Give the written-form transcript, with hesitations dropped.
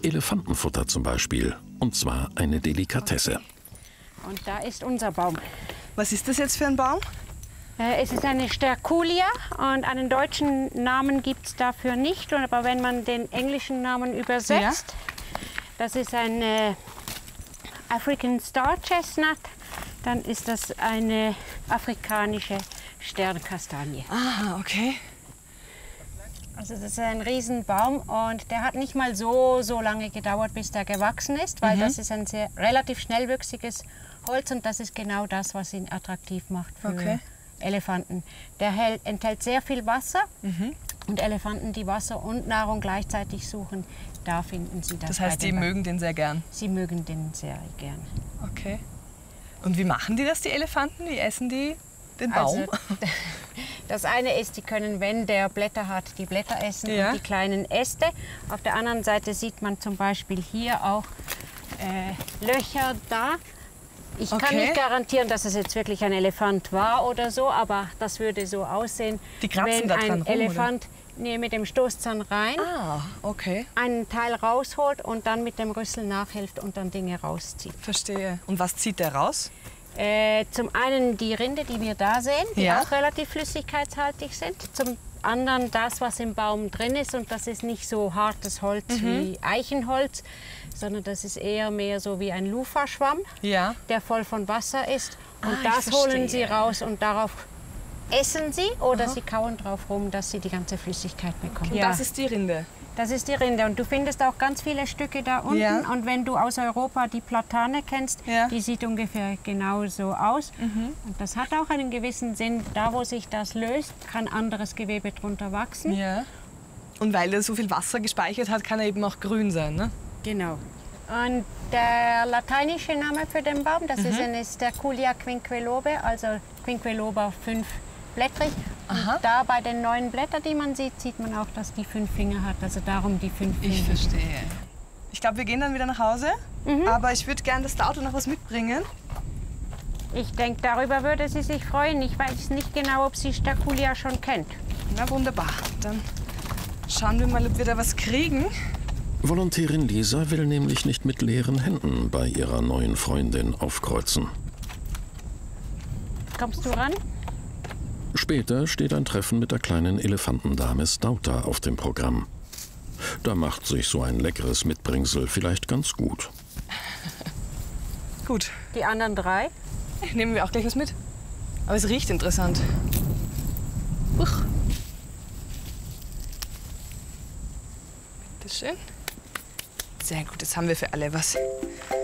Elefantenfutter zum Beispiel. Und zwar eine Delikatesse. Und da ist unser Baum. Was ist das jetzt für ein Baum? Es ist eine Sterculia und einen deutschen Namen gibt es dafür nicht. Aber wenn man den englischen Namen übersetzt, das ist ein African Star Chestnut, dann ist das eine afrikanische Sternkastanie. Ah, okay. Also das ist ein Riesenbaum und der hat nicht mal so lange gedauert, bis der gewachsen ist, weil das ist ein relativ schnellwüchsiges Holz und das ist genau das, was ihn attraktiv macht für Elefanten. Der enthält sehr viel Wasser und Elefanten, die Wasser und Nahrung gleichzeitig suchen, da finden sie das. Das heißt, die mögen den sehr gern? Sie mögen den sehr gern. Okay. Und wie machen die das, die Elefanten? Wie essen die den Baum? Also, das eine ist, die können, wenn der Blätter hat, die Blätter essen und die kleinen Äste. Auf der anderen Seite sieht man zum Beispiel hier auch Löcher da. Ich kann nicht garantieren, dass es jetzt wirklich ein Elefant war oder so, aber das würde so aussehen, die kratzen wenn da dran ein rum, Elefant mit dem Stoßzahn rein einen Teil rausholt und dann mit dem Rüssel nachhilft und dann Dinge rauszieht. Verstehe. Und was zieht der raus? Zum einen die Rinde, die wir da sehen, die auch relativ flüssigkeitshaltig sind. Zum anderen das, was im Baum drin ist. Und das ist nicht so hartes Holz wie Eichenholz, sondern das ist eher mehr so wie ein Lufa-Schwamm, der voll von Wasser ist. Und das holen sie raus und darauf essen sie oder sie kauen drauf rum, dass sie die ganze Flüssigkeit bekommen. Und das ist die Rinde? Das ist die Rinde und du findest auch ganz viele Stücke da unten. Und wenn du aus Europa die Platane kennst, die sieht ungefähr genau so aus. Und das hat auch einen gewissen Sinn. Da, wo sich das löst, kann anderes Gewebe drunter wachsen. Ja. Und weil er so viel Wasser gespeichert hat, kann er eben auch grün sein, ne? Genau. Und der lateinische Name für den Baum, das ist eine Sterculia quinquelobe, also Quinqueloba 5-blättrig. Und da bei den 9 Blättern, die man sieht, sieht man auch, dass die 5 Finger hat. Also darum die 5 Finger. Ich verstehe. Ich glaube, wir gehen dann wieder nach Hause. Aber ich würde gerne das Auto noch was mitbringen. Ich denke, darüber würde sie sich freuen. Ich weiß nicht genau, ob sie Sterculia schon kennt. Na wunderbar. Dann schauen wir mal, ob wir da was kriegen. Volontärin Lisa will nämlich nicht mit leeren Händen bei ihrer neuen Freundin aufkreuzen. Kommst du ran? Später steht ein Treffen mit der kleinen Elefantendame Stouter auf dem Programm. Da macht sich so ein leckeres Mitbringsel vielleicht ganz gut. Gut. Die anderen 3? Nehmen wir auch gleich was mit. Aber es riecht interessant. Uch. Bitte schön. Sehr gut, jetzt haben wir für alle was.